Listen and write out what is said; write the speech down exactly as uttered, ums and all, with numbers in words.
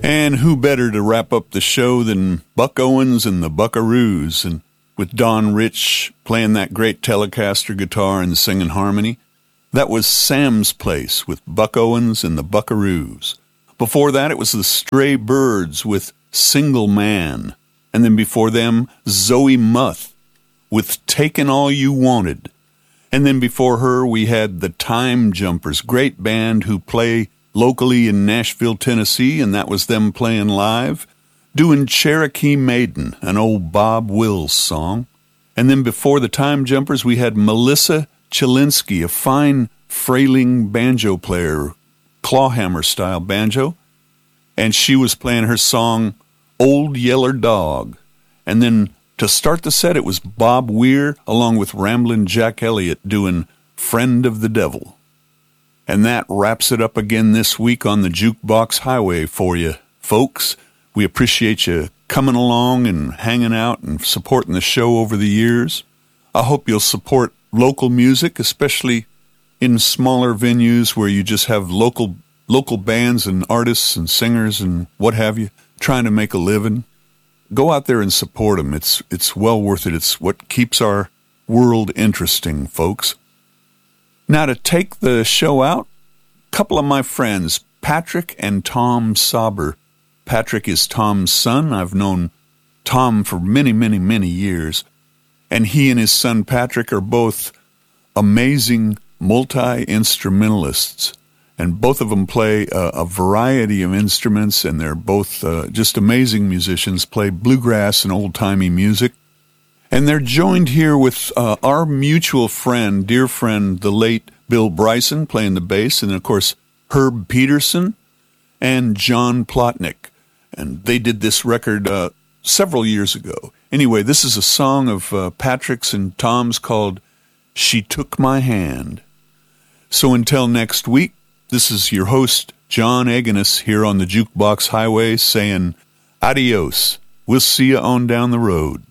And who better to wrap up the show than Buck Owens and the Buckaroos, and with Don Rich playing that great Telecaster guitar and singing harmony. That was Sam's Place with Buck Owens and the Buckaroos. Before that, it was the Stray Birds with Single Man. And then before them, Zoe Muth with Takin' All You Wanted. And then before her, we had the Time Jumpers, great band who play locally in Nashville, Tennessee, and that was them playing live, doing Cherokee Maiden, an old Bob Wills song. And then before the Time Jumpers, we had Melissa Chilinsky, a fine frailing banjo player, clawhammer-style banjo, and she was playing her song, Old Yeller Dog. And then to start the set, it was Bob Weir, along with Ramblin' Jack Elliott, doing Friend of the Devil. And that wraps it up again this week on the Jukebox Highway for you, folks. We appreciate you coming along and hanging out and supporting the show over the years. I hope you'll support local music, especially in smaller venues where you just have local local bands and artists and singers and what have you trying to make a living. Go out there and support them. It's, it's well worth it. It's what keeps our world interesting, folks. Now, to take the show out, a couple of my friends, Patrick and Tom Sauber. Patrick is Tom's son. I've known Tom for many, many, many years. And he and his son Patrick are both amazing multi-instrumentalists. And both of them play a, a variety of instruments, and they're both uh, just amazing musicians, play bluegrass and old-timey music. And they're joined here with uh, our mutual friend, dear friend, the late Bill Bryson, playing the bass, and, of course, Herb Peterson and John Plotnick. And they did this record uh, several years ago. Anyway, this is a song of uh, Patrick's and Tom's called She Took My Hand. So until next week, this is your host, John Agonis, here on the Jukebox Highway saying adios. We'll see you on down the road.